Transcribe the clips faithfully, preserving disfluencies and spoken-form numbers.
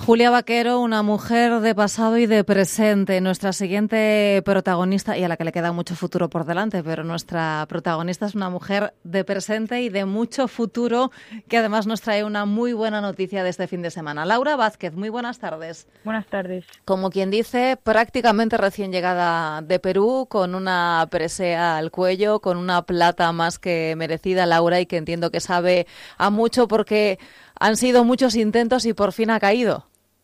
Julia Vaquero, una mujer de pasado y de presente, nuestra siguiente protagonista, y a la que le queda mucho futuro por delante, pero nuestra protagonista es una mujer de presente y de mucho futuro, que además nos trae una muy buena noticia de este fin de semana. Laura Vázquez, muy buenas tardes. Buenas tardes. Como quien dice, prácticamente recién llegada de Perú, con una presea al cuello, con una plata más que merecida, Laura, y que entiendo que sabe a mucho porque han sido muchos intentos y por fin ha caído.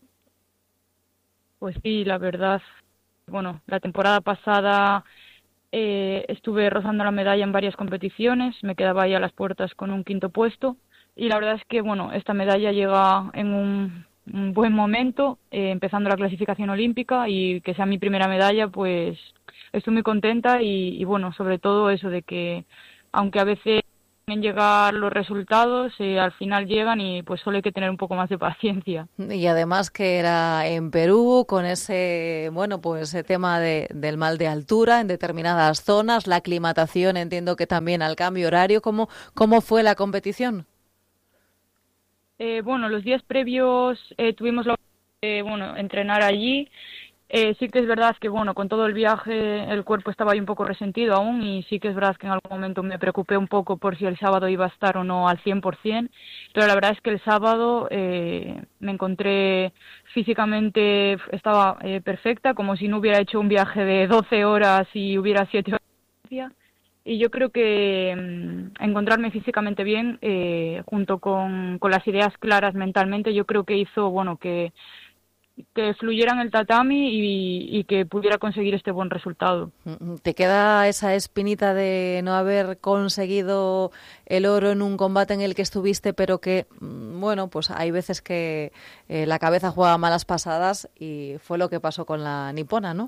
Pues sí, la verdad, bueno, la temporada pasada eh, estuve rozando la medalla en varias competiciones, me quedaba ahí a las puertas con un quinto puesto y la verdad es que, bueno, esta medalla llega en un, un buen momento, eh, empezando la clasificación olímpica y que sea mi primera medalla, pues estoy muy contenta y, y bueno, sobre todo eso de que, aunque a veces en llegar los resultados, eh, al final llegan y pues solo hay que tener un poco más de paciencia. Y además que era en Perú con ese, bueno, pues ese tema de, del mal de altura en determinadas zonas, la aclimatación, entiendo que también al cambio horario. ¿Cómo, cómo fue la competición? Eh, bueno, los días previos eh, tuvimos la oportunidad de, bueno, entrenar allí. Eh, sí que es verdad que, bueno, con todo el viaje el cuerpo estaba ahí un poco resentido aún y sí que es verdad que en algún momento me preocupé un poco por si el sábado iba a estar o no al cien por ciento, pero la verdad es que el sábado eh, me encontré físicamente, estaba eh, perfecta, como si no hubiera hecho un viaje de doce horas y hubiera siete horas de distancia. Y yo creo que mmm, encontrarme físicamente bien, eh, junto con, con las ideas claras mentalmente, yo creo que hizo, bueno, que que fluyera en el tatami y, y que pudiera conseguir este buen resultado. ¿Te queda esa espinita de no haber conseguido el oro en un combate en el que estuviste, pero que, bueno, pues hay veces que eh, la cabeza juega malas pasadas y fue lo que pasó con la nipona, ¿no?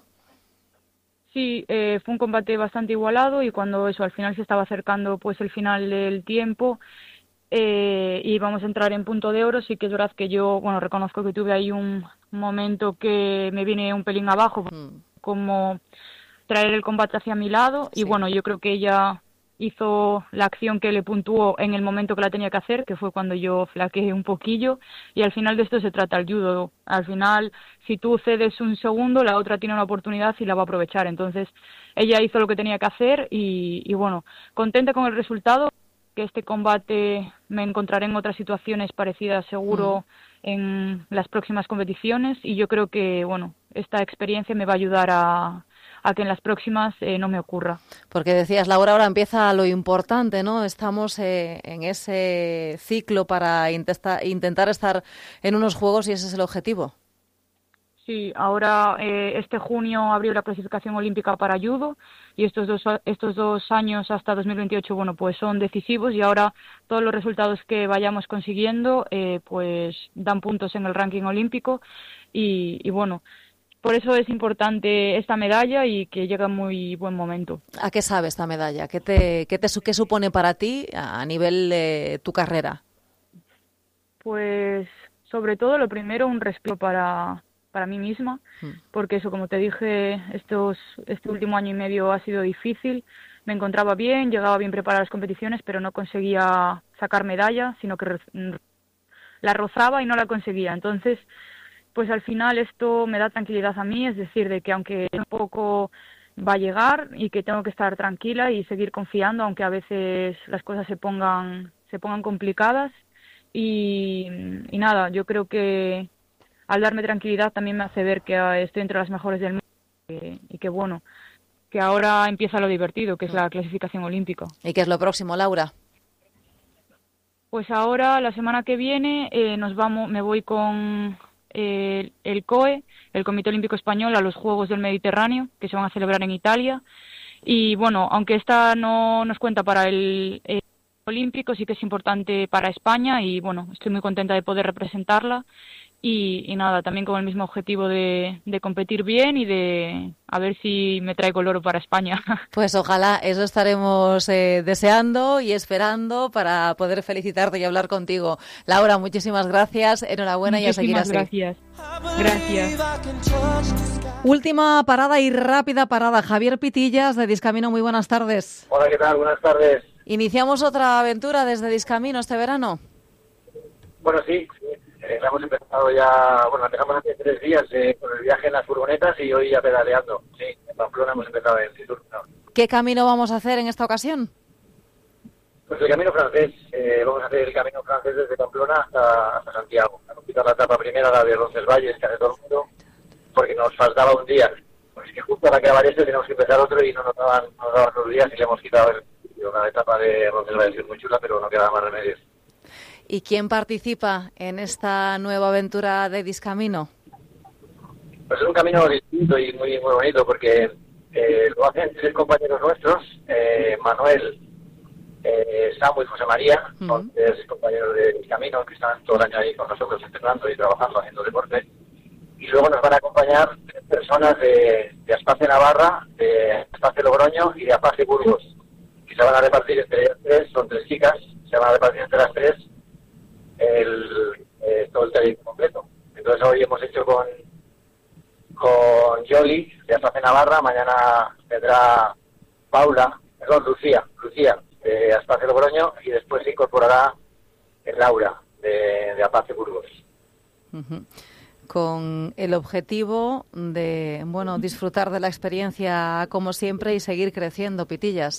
Sí, eh, fue un combate bastante igualado y cuando eso al final se estaba acercando pues el final del tiempo, Eh, y vamos a entrar en punto de oro, sí que es verdad que yo, bueno, reconozco que tuve ahí un momento que me viene un pelín abajo, mm. como traer el combate hacia mi lado, sí. Y bueno, yo creo que ella hizo la acción que le puntuó en el momento que la tenía que hacer, que fue cuando yo flaqueé un poquillo, y al final de esto se trata el judo. Al final, si tú cedes un segundo, la otra tiene una oportunidad y la va a aprovechar. Entonces, ella hizo lo que tenía que hacer y, y bueno, contenta con el resultado, que este combate me encontraré en otras situaciones parecidas seguro mm. en las próximas competiciones y yo creo que, bueno, esta experiencia me va a ayudar a, a que en las próximas eh, no me ocurra. Porque decías, Laura, ahora empieza lo importante, ¿no? Estamos eh, en ese ciclo para intesta- intentar estar en unos Juegos y ese es el objetivo. Sí, ahora eh, este junio abrió la clasificación olímpica para judo y estos dos estos dos años hasta dos mil veintiocho, bueno, pues son decisivos y ahora todos los resultados que vayamos consiguiendo, eh, pues dan puntos en el ranking olímpico y, y bueno, por eso es importante esta medalla y que llega en muy buen momento. ¿A qué sabe esta medalla? ¿Qué te qué te qué supone para ti a nivel de tu carrera? Pues sobre todo lo primero un respiro para para mí misma, porque eso, como te dije, estos este último año y medio ha sido difícil. Me encontraba bien, llegaba bien preparada a las competiciones, pero no conseguía sacar medalla, sino que la rozaba y no la conseguía. Entonces, pues al final esto me da tranquilidad a mí, es decir, de que aunque un poco va a llegar y que tengo que estar tranquila y seguir confiando, aunque a veces las cosas se pongan se pongan complicadas. Y, y nada, yo creo que al darme tranquilidad también me hace ver que estoy entre las mejores del mundo y, y que bueno, que ahora empieza lo divertido, que es la clasificación olímpica. ¿Y qué es lo próximo, Laura? Pues ahora, la semana que viene, eh, nos vamos, me voy con eh, el C O E, el Comité Olímpico Español, a los Juegos del Mediterráneo, que se van a celebrar en Italia. Y bueno, aunque esta no nos cuenta para el, el olímpico, sí que es importante para España y bueno, estoy muy contenta de poder representarla. Y, y nada, también con el mismo objetivo de, de competir bien y de a ver si me traigo el oro para España. Pues ojalá, eso estaremos eh, deseando y esperando para poder felicitarte y hablar contigo. Laura, muchísimas gracias, enhorabuena y a seguir así. Gracias. Gracias. Última parada y rápida parada. Javier Pitillas, de Discamino, muy buenas tardes. Hola, ¿qué tal? Buenas tardes. ¿Iniciamos otra aventura desde Discamino este verano? Bueno, sí. Eh, hemos empezado empezado ya, bueno, empezamos hace tres días eh, con el viaje en las furgonetas y hoy ya pedaleando. Sí, en Pamplona hemos empezado en Fitur. No. ¿Qué camino vamos a hacer en esta ocasión? Pues el camino francés, eh, vamos a hacer el camino francés desde Pamplona hasta, hasta Santiago. Vamos a quitar la etapa primera, la de Roncesvalles, que hace todo el mundo, porque nos faltaba un día. Pues que justo para acabar este tenemos que empezar otro y no nos daban, nos daban los días y le hemos quitado el, una etapa de Roncesvalles que es muy chula, pero no queda más remedios. ¿Y quién participa en esta nueva aventura de Discamino? Pues es un camino distinto y muy muy bonito porque eh, lo hacen tres compañeros nuestros, eh, Manuel, eh, Samu y José María, uh-huh. son tres compañeros de Discamino que están todo el año ahí con nosotros entrenando y trabajando, haciendo deporte. Y luego nos van a acompañar tres personas de, de Aspace Navarra, de Aspace Logroño y de Aspace Burgos, que se van a repartir entre ellas tres, son tres chicas, se van a repartir entre las tres el eh, todo el trayecto completo. Entonces hoy hemos hecho con con Yoli de Aspace Navarra, mañana vendrá Paula, perdón, Lucía, Lucía de Aspace Logroño y después se incorporará Laura de, de Aspace Burgos. Uh-huh. Con el objetivo de, bueno, disfrutar de la experiencia como siempre y seguir creciendo, Pitillas.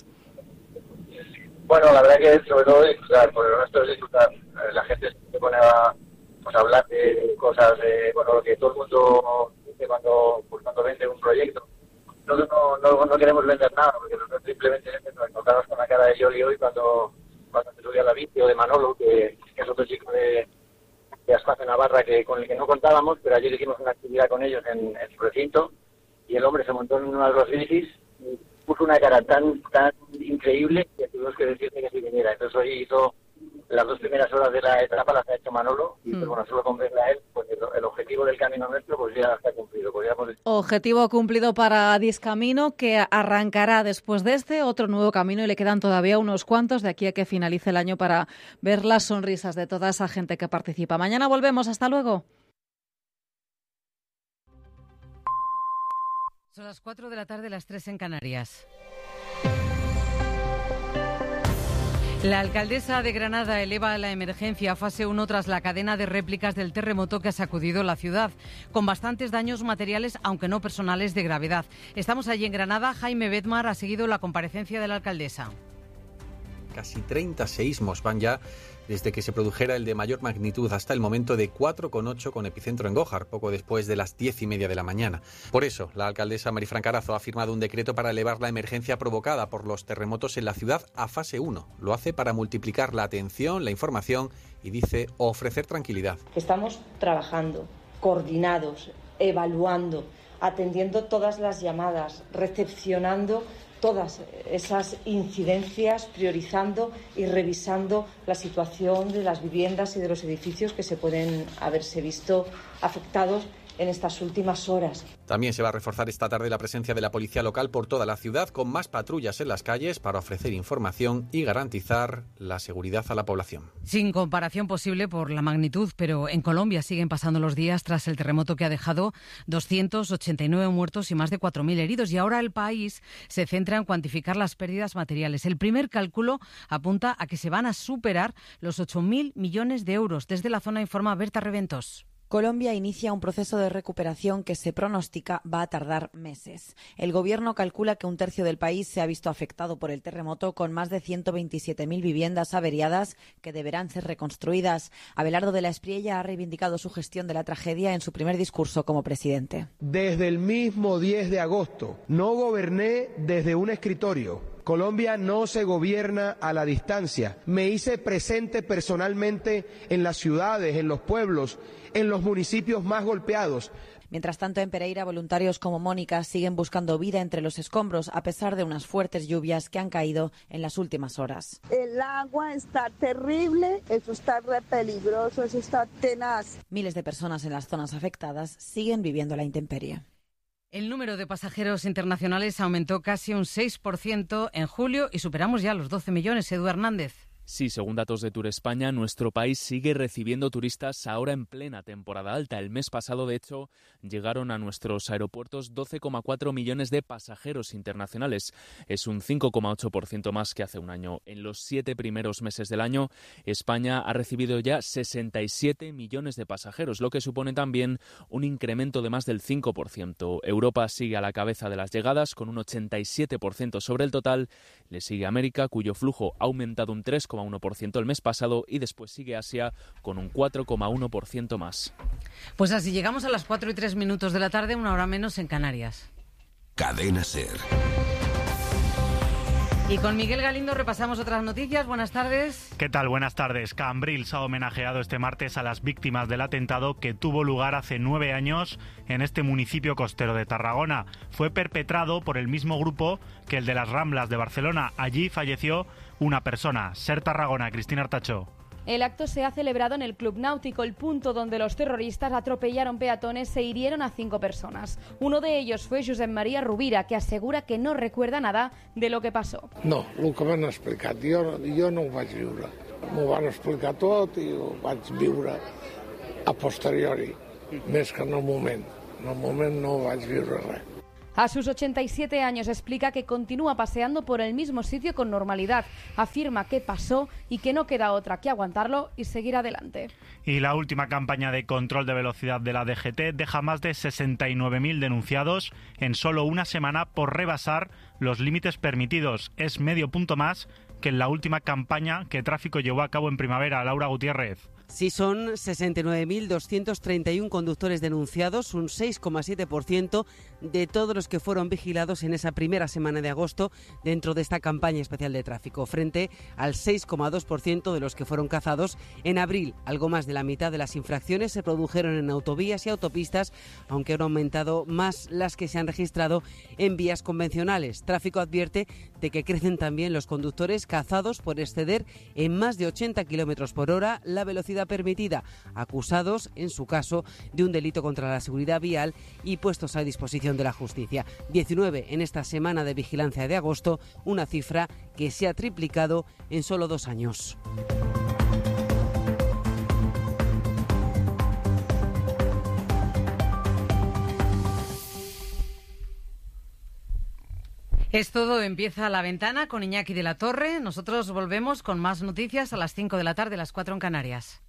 Bueno, la verdad que sobre todo disfrutar, porque lo nuestro es disfrutar. La gente se pone a, pues, a hablar de cosas, de, bueno, lo que todo el mundo dice cuando, pues, cuando vende un proyecto. Nosotros no, no, no queremos vender nada, porque nosotros simplemente nos encontramos con la cara de Yoli hoy cuando, cuando se subía a la bici, o de Manolo, que, que es otro chico de, de Aspace Navarra que con el que no contábamos, pero ayer hicimos una actividad con ellos en, en su recinto, y el hombre se montó en una de las bicis y puso una cara tan tan increíble que tuvimos que decirle que sí viniera. Entonces hoy hizo las dos primeras horas de la etapa, las ha hecho Manolo, y mm. pues bueno, solo con verla a él, pues el, el objetivo del camino nuestro pues ya está cumplido. Podríamos decir. Objetivo cumplido para Discamino, que arrancará después de este otro nuevo camino y le quedan todavía unos cuantos de aquí a que finalice el año para ver las sonrisas de toda esa gente que participa. Mañana volvemos, hasta luego. Son las cuatro de la tarde, las tres en Canarias. La alcaldesa de Granada eleva la emergencia a fase uno tras la cadena de réplicas del terremoto que ha sacudido la ciudad, con bastantes daños materiales, aunque no personales de gravedad. Estamos allí en Granada. Jaime Bedmar ha seguido la comparecencia de la alcaldesa. Casi treinta seísmos van ya desde que se produjera el de mayor magnitud hasta el momento, de cuatro coma ocho con epicentro en Gójar, poco después de las diez y media de la mañana. Por eso, la alcaldesa Marifran Carazo ha firmado un decreto para elevar la emergencia provocada por los terremotos en la ciudad a fase uno. Lo hace para multiplicar la atención, la información y, dice, ofrecer tranquilidad. Estamos trabajando, coordinados, evaluando, atendiendo todas las llamadas, recepcionando todas esas incidencias, priorizando y revisando la situación de las viviendas y de los edificios que se pueden haberse visto afectados en estas últimas horas. También se va a reforzar esta tarde la presencia de la policía local por toda la ciudad, con más patrullas en las calles para ofrecer información y garantizar la seguridad a la población. Sin comparación posible por la magnitud, pero en Colombia siguen pasando los días tras el terremoto que ha dejado doscientos ochenta y nueve muertos y más de cuatro mil heridos. Y ahora el país se centra en cuantificar las pérdidas materiales. El primer cálculo apunta a que se van a superar los ocho mil millones de euros. Desde la zona informa Berta Reventos. Colombia inicia un proceso de recuperación que se pronostica va a tardar meses. El Gobierno calcula que un tercio del país se ha visto afectado por el terremoto, con más de ciento veintisiete mil viviendas averiadas que deberán ser reconstruidas. Abelardo de la Espriella ha reivindicado su gestión de la tragedia en su primer discurso como presidente. Desde el mismo diez de agosto no goberné desde un escritorio. Colombia no se gobierna a la distancia. Me hice presente personalmente en las ciudades, en los pueblos, en los municipios más golpeados. Mientras tanto, en Pereira, voluntarios como Mónica siguen buscando vida entre los escombros a pesar de unas fuertes lluvias que han caído en las últimas horas. El agua está terrible, eso está re peligroso, eso está tenaz. Miles de personas en las zonas afectadas siguen viviendo la intemperie. El número de pasajeros internacionales aumentó casi un seis por ciento en julio y superamos ya los doce millones. Edu Hernández. Sí, según datos de Tour España, nuestro país sigue recibiendo turistas ahora en plena temporada alta. El mes pasado, de hecho, llegaron a nuestros aeropuertos doce coma cuatro millones de pasajeros internacionales. Es un cinco coma ocho por ciento más que hace un año. En los siete primeros meses del año, España ha recibido ya sesenta y siete millones de pasajeros, lo que supone también un incremento de más del cinco por ciento. Europa sigue a la cabeza de las llegadas con un ochenta y siete por ciento sobre el total. Le sigue América, cuyo flujo ha aumentado un tres coma uno por ciento el mes pasado, y después sigue Asia con un cuatro coma uno por ciento más. Pues así llegamos a las cuatro y tres minutos de la tarde, una hora menos en Canarias. Cadena SER. Y con Miguel Galindo repasamos otras noticias. Buenas tardes. ¿Qué tal? Buenas tardes. Cambrils ha homenajeado este martes a las víctimas del atentado que tuvo lugar hace nueve años en este municipio costero de Tarragona. Fue perpetrado por el mismo grupo que el de las Ramblas de Barcelona. Allí falleció una persona. SER Tarragona, Cristina Artacho. El acto se ha celebrado en el Club Náutico, el punto donde los terroristas atropellaron peatones e hirieron a cinco personas. Uno de ellos fue Josep María Rovira, que asegura que no recuerda nada de lo que pasó. No, el que m'han explicat, jo, jo no ho vaig viure. M'ho van explicar tot i ho vaig viure a posteriori, més que en el moment. En el moment no vaig viure res. A sus ochenta y siete años explica que continúa paseando por el mismo sitio con normalidad. Afirma que pasó y que no queda otra que aguantarlo y seguir adelante. Y la última campaña de control de velocidad de la D G T deja más de sesenta y nueve mil denunciados en solo una semana por rebasar los límites permitidos. Es medio punto más que en la última campaña que Tráfico llevó a cabo en primavera. Laura Gutiérrez. Sí, son sesenta y nueve mil doscientos treinta y uno conductores denunciados, un seis coma siete por ciento de todos los que fueron vigilados en esa primera semana de agosto dentro de esta campaña especial de tráfico, frente al seis coma dos por ciento de los que fueron cazados en abril. Algo más de la mitad de las infracciones se produjeron en autovías y autopistas, aunque han aumentado más las que se han registrado en vías convencionales. Tráfico advierte de que crecen también los conductores cazados por exceder en más de ochenta kilómetros por hora la velocidad permitida, acusados, en su caso, de un delito contra la seguridad vial y puestos a disposición de la justicia. diecinueve en esta semana de vigilancia de agosto, una cifra que se ha triplicado en solo dos años. Es todo, empieza La Ventana con Iñaki de la Torre. Nosotros volvemos con más noticias a las cinco de la tarde, las cuatro en Canarias.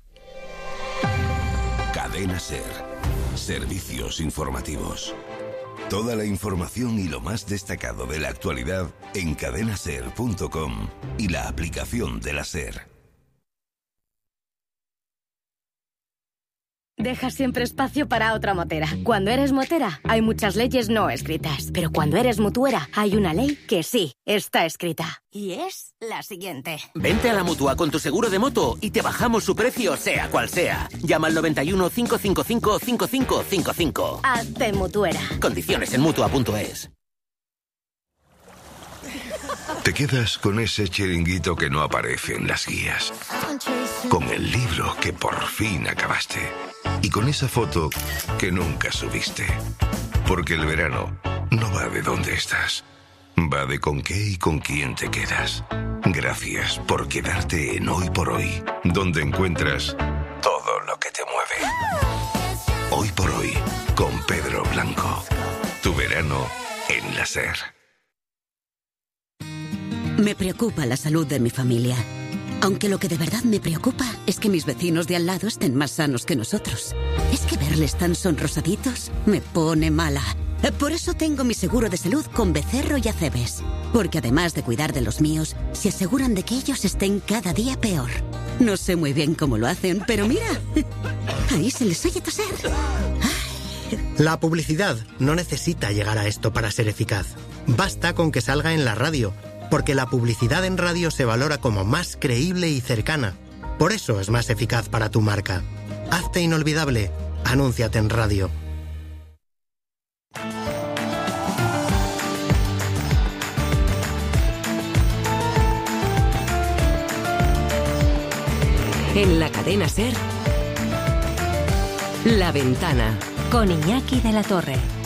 Cadena SER. Servicios informativos. Toda la información y lo más destacado de la actualidad en cadena ser punto com y la aplicación de la SER. Deja siempre espacio para otra motera. Cuando eres motera, hay muchas leyes no escritas. Pero cuando eres mutuera, hay una ley que sí está escrita. Y es la siguiente. Vente a la Mutua con tu seguro de moto y te bajamos su precio, sea cual sea. Llama al noventa y uno, cinco cinco cinco, cinco cinco cinco cinco. Hazte mutuera. Condiciones en mutua punto es. Te quedas con ese chiringuito que no aparece en las guías. Con el libro que por fin acabaste. Y con esa foto que nunca subiste. Porque el verano no va de dónde estás. Va de con qué y con quién te quedas. Gracias por quedarte en Hoy por Hoy, donde encuentras todo lo que te mueve. Hoy por Hoy, con Pedro Blanco. Tu verano en la SER. Me preocupa la salud de mi familia. Aunque lo que de verdad me preocupa es que mis vecinos de al lado estén más sanos que nosotros. Es que verles tan sonrosaditos me pone mala. Por eso tengo mi seguro de salud con Becerro y Acebes. Porque además de cuidar de los míos, se aseguran de que ellos estén cada día peor. No sé muy bien cómo lo hacen, pero mira, ahí se les oye toser. La publicidad no necesita llegar a esto para ser eficaz. Basta con que salga en la radio. Porque la publicidad en radio se valora como más creíble y cercana. Por eso es más eficaz para tu marca. Hazte inolvidable. Anúnciate en radio. En la cadena SER, La Ventana. Con Iñaki de la Torre.